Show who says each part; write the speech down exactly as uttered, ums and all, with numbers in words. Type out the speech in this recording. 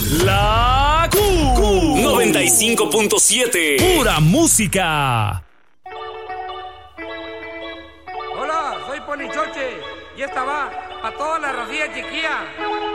Speaker 1: La Q
Speaker 2: noventa y cinco punto siete.
Speaker 1: Pura música.
Speaker 3: Hola, soy Ponichoche y esta va para toda la racía chiquilla.